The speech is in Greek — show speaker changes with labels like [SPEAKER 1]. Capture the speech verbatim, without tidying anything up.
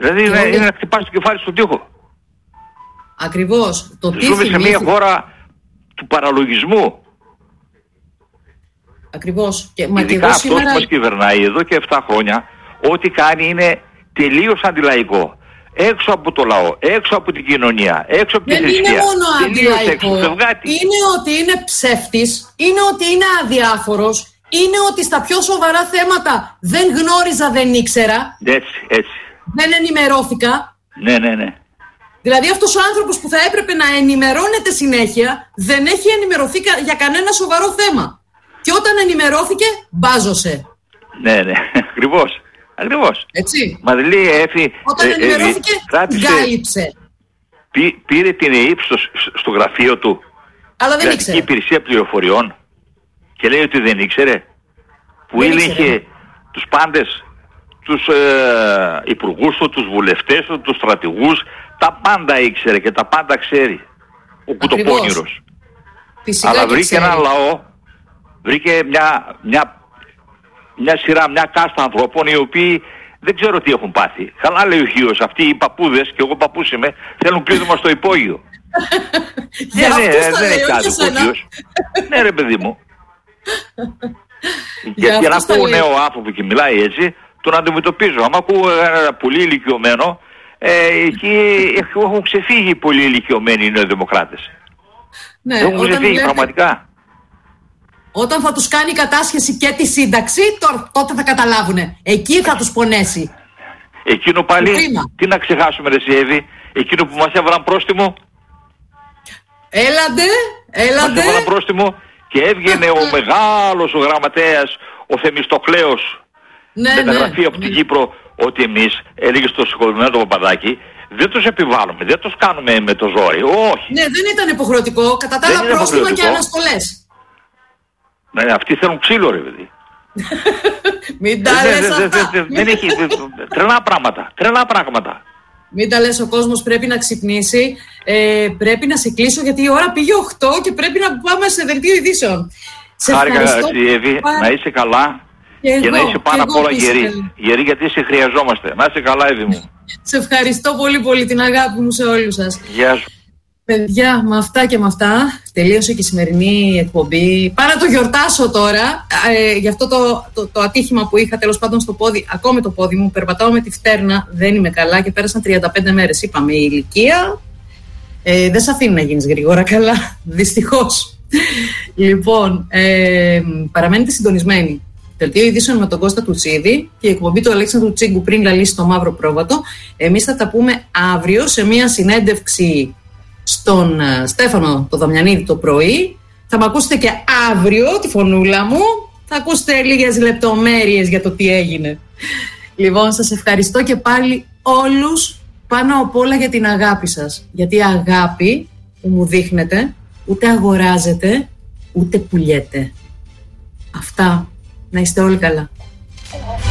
[SPEAKER 1] Δηλαδή είναι, είναι να χτυπάς το κεφάλι στον τοίχο.
[SPEAKER 2] Ακριβώς. Το τι
[SPEAKER 1] Ζούμε
[SPEAKER 2] θυμίζει...
[SPEAKER 1] σε μια χώρα του παραλογισμού.
[SPEAKER 2] Ακριβώς. Και,
[SPEAKER 1] μα ειδικά αυτός σήμερα... που μας κυβερνάει εδώ και επτά χρόνια, ό,τι κάνει είναι τελείως αντιλαϊκό. Έξω από το λαό, έξω από την κοινωνία, έξω από τη θρησκεία.
[SPEAKER 2] Δεν είναι μόνο αντιλαϊκό. Είναι ότι είναι ψεύτης, είναι ότι είναι αδιάφορος, είναι ότι στα πιο σοβαρά θέματα δεν γνώριζα, δεν ήξερα.
[SPEAKER 1] Έτσι, έτσι.
[SPEAKER 2] Δεν ενημερώθηκα.
[SPEAKER 1] Ναι, ναι, ναι.
[SPEAKER 2] Δηλαδή αυτός ο άνθρωπος που θα έπρεπε να ενημερώνεται συνέχεια δεν έχει ενημερωθεί για κανένα σοβαρό θέμα. Και όταν ενημερώθηκε, μπάζωσε.
[SPEAKER 1] Ναι, ναι, ακριβώς. Ακριβώς.
[SPEAKER 2] Έτσι.
[SPEAKER 1] Μα λέει Έφη...
[SPEAKER 2] Όταν
[SPEAKER 1] ε,
[SPEAKER 2] ενημερώθηκε,
[SPEAKER 1] κράτησε,
[SPEAKER 2] γκάλυψε.
[SPEAKER 1] Πή, πήρε την ΕΕΠ στο, στο γραφείο του.
[SPEAKER 2] Αλλά δεν ήξερε.
[SPEAKER 1] Η υπηρεσία πληροφοριών. Και λέει ότι δεν ήξερε. Που έλεγε τους πάντες, τους ε, υπουργούς του, τους βουλευτές του, τους στρατηγούς. Τα πάντα ήξερε και τα πάντα ξέρει. Ο κουτοπώνηρος. Αλλά βρήκε έναν λαό, βρήκε μια, μια, μια σειρά, μια κάστα ανθρώπων οι οποίοι δεν ξέρω τι έχουν πάθει. Καλά λέει ο Χίος, αυτοί οι παππούδες, και εγώ παππούς είμαι, θέλουν κλείδωμα στο υπόγειο. Ναι, ναι, δεν έχει άδικο ο Χίος. Ναι ρε παιδί μου. Και να ακούω νέο άνθρωπο και μιλάει έτσι, τον αντιμετωπίζω. Αν ακούω ένα πολύ ηλικιωμένο, ε, εκεί έχουν ξεφύγει πολύ ηλικιωμένοι οι νεοδημοκράτες.
[SPEAKER 2] Ναι,
[SPEAKER 1] έχουν ξεφύγει λέτε, πραγματικά.
[SPEAKER 2] Όταν θα τους κάνει κατάσχεση και τη σύνταξη, τότε θα καταλάβουνε. Εκεί θα τους πονέσει.
[SPEAKER 1] Εκείνο πάλι, τι να ξεχάσουμε ρε Σιέβη, εκείνο που μας έβαλαν πρόστιμο.
[SPEAKER 2] Έλαντε, έλαντε.
[SPEAKER 1] Μας έβαλαν πρόστιμο και έβγαινε ο μεγάλος ο γραμματέας, ο Θεμιστοκλέος,
[SPEAKER 2] ναι,
[SPEAKER 1] με τα
[SPEAKER 2] ναι,
[SPEAKER 1] γραφεία από
[SPEAKER 2] ναι.
[SPEAKER 1] την Κύπρο, ότι εμείς, έλεγε στο συγχωρημένο το Παπαδάκι, δεν τους επιβάλλουμε, δεν τους κάνουμε με το ζόρι, όχι.
[SPEAKER 2] Ναι, δεν ήταν υποχρεωτικό, κατά τα άλλα πρόστιμα και αναστολές.
[SPEAKER 1] Ναι, αυτοί θέλουν ξύλο ρε παιδί.
[SPEAKER 2] Μην τα λες αυτά.
[SPEAKER 1] Δεν έχει, τρελά πράγματα, τρελά πράγματα.
[SPEAKER 2] Μην τα λες, ο κόσμος πρέπει να ξυπνήσει. Ε, πρέπει να σε κλείσω γιατί η ώρα πήγε οκτώ και πρέπει να πάμε σε δελτίο ειδήσεων.
[SPEAKER 1] Χάρηκα, Εύη, να είσαι καλά και, και εγώ, να είσαι πάνω απ' όλα γερή. Γερή γιατί σε χρειαζόμαστε. Να είσαι καλά, Εύη μου. Σε
[SPEAKER 2] ευχαριστώ πολύ πολύ, την αγάπη μου σε όλους σας.
[SPEAKER 1] Γεια σου.
[SPEAKER 2] Παιδιά, με αυτά και με αυτά τελείωσε και η σημερινή εκπομπή. Πάω να το γιορτάσω τώρα. Ε, γι' αυτό το, το, το ατύχημα που είχα τέλος πάντων στο πόδι, ακόμα το πόδι μου, περπατάω με τη φτέρνα, δεν είμαι καλά και πέρασαν τριάντα πέντε μέρες. Είπαμε, η ηλικία ε, δεν σε αφήνει να γίνεις γρήγορα καλά, δυστυχώς. Λοιπόν, ε, παραμένετε συντονισμένοι. Δελτίο ειδήσεων με τον Κώστα Τουτσίδη και η εκπομπή του Αλέξανδρου Τσίγκου πριν λαλήσει το μαύρο πρόβατο. Εμείς θα τα πούμε αύριο σε μια συνέντευξη στον Στέφανο το Δαμιανίδη το πρωί. Θα με ακούσετε και αύριο τη φωνούλα μου. Θα ακούσετε λίγες λεπτομέρειες για το τι έγινε. Λοιπόν, σας ευχαριστώ και πάλι όλους πάνω απ' όλα για την αγάπη σας. Γιατί η αγάπη που μου δείχνετε ούτε αγοράζετε ούτε πουλιέται. Αυτά. Να είστε όλοι καλά.